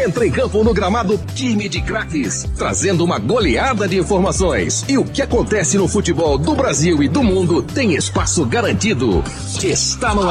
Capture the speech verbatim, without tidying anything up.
Entra em campo no gramado Time de Craques, trazendo uma goleada de informações. E o que acontece no futebol do Brasil e do mundo tem espaço garantido. Está no ar.